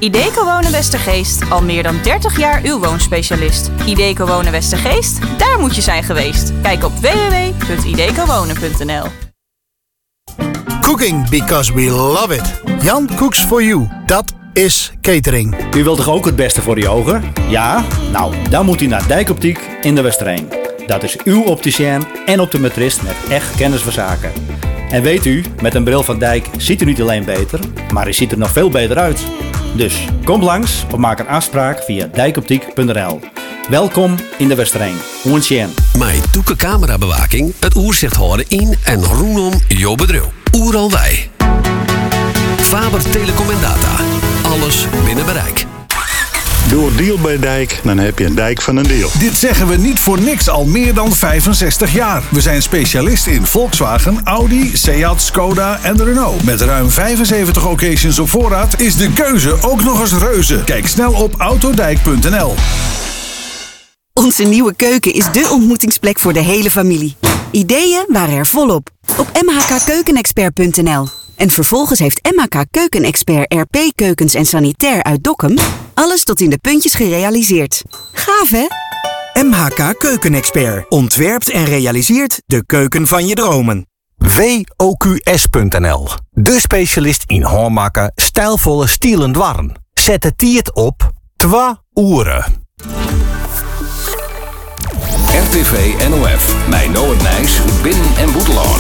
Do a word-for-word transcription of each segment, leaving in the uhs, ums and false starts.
Ideco Wonen Westergeest, al meer dan dertig jaar uw woonspecialist. Ideco Wonen Westergeest, daar moet je zijn geweest. Kijk op w w w punt ideco wonen punt n l. Cooking because we love it. Jan Cooks for You, dat is catering. U wilt toch ook het beste voor uw ogen? Ja? Nou, dan moet u naar Dijkoptiek in de Westerheen. Dat is uw opticien en optometrist met echt kennis van zaken. En weet u, met een bril van Dijk ziet u niet alleen beter, maar u ziet er nog veel beter uit. Dus kom langs of maak een afspraak via dijkoptiek punt n l. Welkom in de Westerheen. Hoentje. Met toeke camerabewaking, het oerzicht houden in en rondom jouw bedrijf. Oeral wij. Faber Telecom en Data. Alles binnen bereik. Doe een deal bij Dijk, dan heb je een dijk van een deal. Dit zeggen we niet voor niks al meer dan vijfenzestig jaar. We zijn specialist in Volkswagen, Audi, Seat, Skoda en Renault. Met ruim vijfenzeventig occasions op voorraad is de keuze ook nog eens reuze. Kijk snel op autodijk punt n l. Onze nieuwe keuken is dé ontmoetingsplek voor de hele familie. Ideeën waren er volop. Op m h k keukenexpert punt n l. En vervolgens heeft M H K Keukenexpert R P Keukens en Sanitair uit Dokkum alles tot in de puntjes gerealiseerd. Gaaf, hè? M H K Keukenexpert ontwerpt en realiseert de keuken van je dromen. w o q s punt n l. De specialist in hoormakken, stijlvolle stielen dwarren. Zet het tiert op twa oeren. R T V N O F, mijn Noord Nijs, Binnen- en Boetelaan.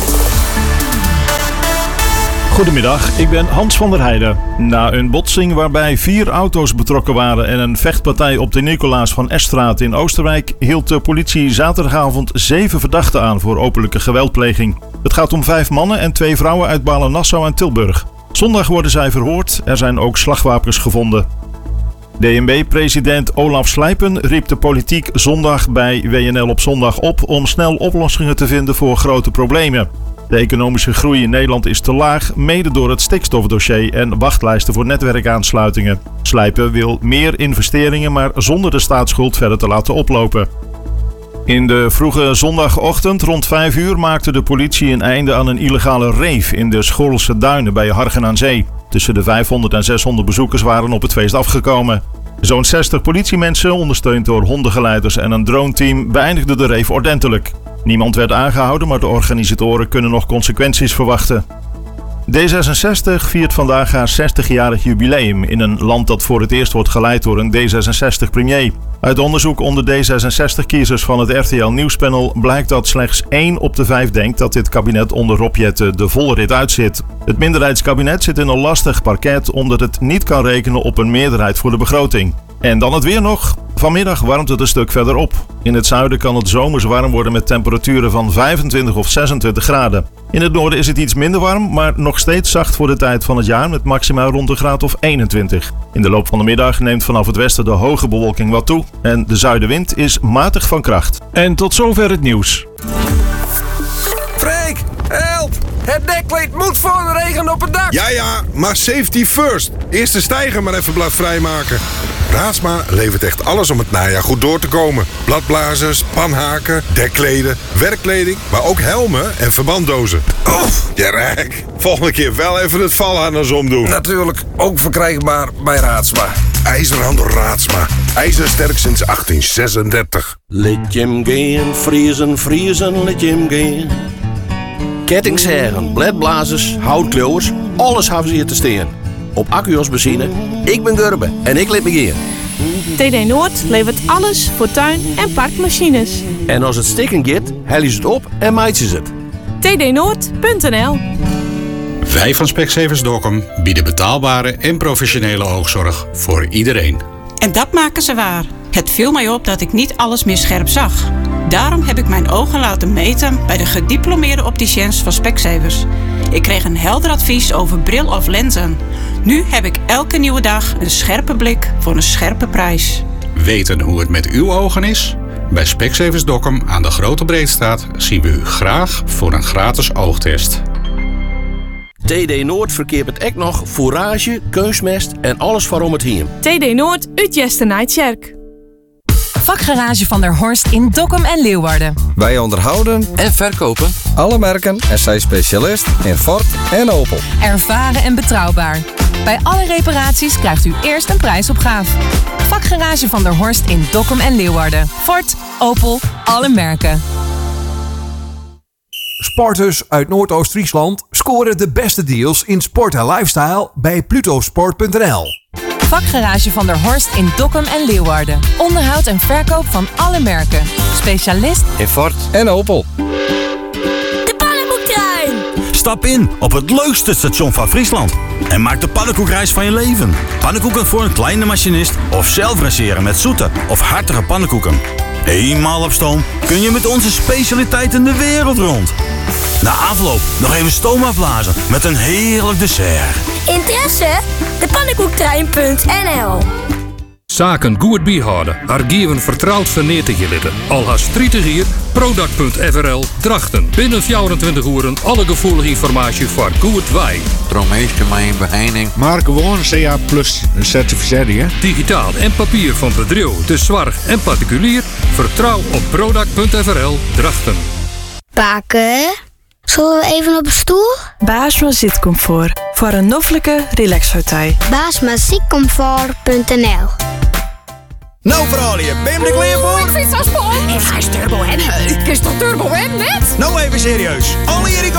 Goedemiddag, ik ben Hans van der Heijden. Na een botsing waarbij vier auto's betrokken waren en een vechtpartij op de Nicolaas van Esstraat in Oosterwijk hield de politie zaterdagavond zeven verdachten aan voor openlijke geweldpleging. Het gaat om vijf mannen en twee vrouwen uit Balen-Nassau en Tilburg. Zondag worden zij verhoord, er zijn ook slagwapens gevonden. D N B-president Olaf Slijpen riep de politiek zondag bij W N L op zondag op om snel oplossingen te vinden voor grote problemen. De economische groei in Nederland is te laag, mede door het stikstofdossier en wachtlijsten voor netwerkaansluitingen. Slijpen wil meer investeringen, maar zonder de staatsschuld verder te laten oplopen. In de vroege zondagochtend rond vijf uur maakte de politie een einde aan een illegale rave in de Schoorlse Duinen bij Hargen aan Zee. Tussen de vijfhonderd en zeshonderd bezoekers waren op het feest afgekomen. Zo'n zestig politiemensen, ondersteund door hondengeleiders en een droneteam, beëindigden de rave ordentelijk. Niemand werd aangehouden, maar de organisatoren kunnen nog consequenties verwachten. D zesenzestig viert vandaag haar zestigjarig jubileum in een land dat voor het eerst wordt geleid door een D zesenzestig-premier. Uit onderzoek onder D zesenzestig-kiezers van het R T L Nieuwspanel blijkt dat slechts één op de vijf denkt dat dit kabinet onder Rob Jetten de volle rit uitzit. Het minderheidskabinet zit in een lastig parket omdat het niet kan rekenen op een meerderheid voor de begroting. En dan het weer nog. Vanmiddag warmt het een stuk verder op. In het zuiden kan het zomers warm worden met temperaturen van vijfentwintig of zesentwintig graden. In het noorden is het iets minder warm, maar nog steeds zacht voor de tijd van het jaar met maximaal rond een graad of eenentwintig. In de loop van de middag neemt vanaf het westen de hoge bewolking wat toe en de zuidenwind is matig van kracht. En tot zover het nieuws. Freek, help! Het dekkleed moet voor de regen op het dak! Ja, ja, maar safety first. Eerst de stijger maar even bladvrij maken. Raadsma levert echt alles om het najaar goed door te komen. Bladblazers, panhaken, dekkleden, werkkleding, maar ook helmen en verbanddozen. Oef, je rijk. Volgende keer wel even het valharnas omdoen. Natuurlijk ook verkrijgbaar bij Raadsma. IJzerhandel Raadsma. IJzersterk sinds achttien zesendertig. Let je hem gaan, vriezen, vriezen, let je hem gaan. Kettingzagen, bladblazers, houtkleuwers, alles hebben ze hier te staan. Op Accuos benzine, ik ben Gurbe en ik let me hier. T D Noord levert alles voor tuin- en parkmachines. En als het stikken gaat, hellen ze het op en maaien ze het. t d noord punt n l. Wij van Specsavers Dokkum bieden betaalbare en professionele oogzorg voor iedereen. En dat maken ze waar. Het viel mij op dat ik niet alles meer scherp zag. Daarom heb ik mijn ogen laten meten bij de gediplomeerde opticiens van Specsavers. Ik kreeg een helder advies over bril of lenzen. Nu heb ik elke nieuwe dag een scherpe blik voor een scherpe prijs. Weten hoe het met uw ogen is? Bij Specsavers Dokkum aan de Grote Breedstraat zien we u graag voor een gratis oogtest. T D Noord verkeert het ook nog fourage, keusmest en alles waarom het hier. T D Noord, Utrecht Nijtjerk. Vakgarage van der Horst in Dokkum en Leeuwarden. Wij onderhouden en verkopen alle merken en zijn specialist in Ford en Opel. Ervaren en betrouwbaar. Bij alle reparaties krijgt u eerst een prijsopgave. Vakgarage van der Horst in Dokkum en Leeuwarden. Ford, Opel, alle merken. Sporters uit Noordoost-Friesland scoren de beste deals in sport en lifestyle bij plutosport punt n l. Vakgarage van der Horst in Dokkum en Leeuwarden. Onderhoud en verkoop van alle merken. Specialist in Ford en Opel. De pannenkoektrein! Stap in op het leukste station van Friesland en maak de pannenkoekreis van je leven. Pannenkoeken voor een kleine machinist of zelf raceren met zoete of hartige pannenkoeken. Eenmaal op stoom kun je met onze specialiteiten de wereld rond. Na afloop nog even stoom afblazen met een heerlijk dessert. Interesse? De pannenkoektrein punt n l. Zaken goed bijhouden. Archieven vertrouwd vernetig je litten. Al has strijdtig hier, product punt f r l Drachten. Binnen vierentwintig uur alle gevoelige informatie voor goed wij. Droommeester mijn beheining. Maar gewoon C A plus een certificatie. Digitaal en papier van bedrijf, de zorg en particulier. Vertrouw op product punt f r l Drachten. Baken, zullen we even op een stoel? Baasma zitcomfort. Voor een noffelijke relaxhotel. baasma zitcomfort punt n l. Nou Fraulie, ben je er klaar voor? Ik vind het zo spannend. Ik ga eens turbo hebben. Ik is toch turbo hebben net? Nou even serieus. Alle